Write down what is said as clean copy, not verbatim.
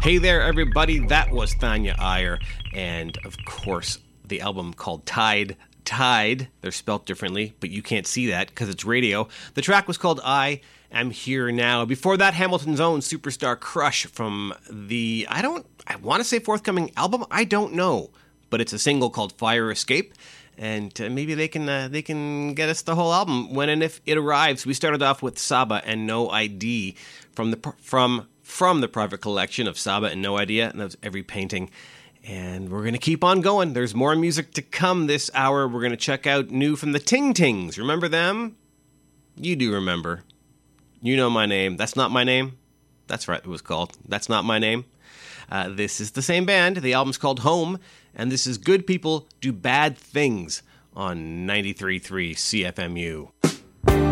Hey there, everybody. That was Thanya Iyer. And, of course, the album called Tide. Tide. They're spelt differently, but you can't see that because it's radio. The track was called I Am Here Now. Before that, Hamilton's own Superstar Crush from the, I want to say forthcoming album. I don't know. But it's a single called Fire Escape. And maybe they can get us the whole album when and if it arrives. We started off with Saba and No ID from the private collection of Saba and No Idea, and that was Every Painting. And we're going to keep on going. There's more music to come this hour. We're going to check out new from the Ting Tings. Remember them? You do remember. You Know My Name. That's Not My Name. That's right, it was called. That's Not My Name. This is the same band. The album's called Home, and this is Good People Do Bad Things on 93.3 CFMU.